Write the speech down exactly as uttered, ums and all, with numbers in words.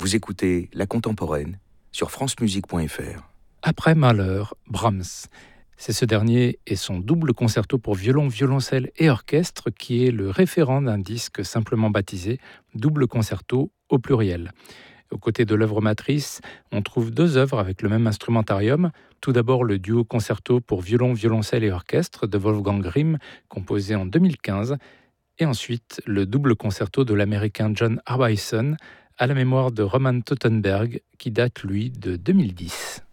Vous écoutez La Contemporaine sur francemusique point f r. Après Mahler, Brahms. C'est ce dernier et son double concerto pour violon, violoncelle et orchestre qui est le référent d'un disque simplement baptisé Double concerto au pluriel. Aux côtés de l'œuvre matrice, on trouve deux œuvres avec le même instrumentarium. Tout d'abord le duo concerto pour violon, violoncelle et orchestre de Wolfgang Grimm, composé en deux mille quinze, et ensuite le double concerto de l'américain John Harbison à la mémoire de Roman Teutenberg, qui date lui de deux mille dix.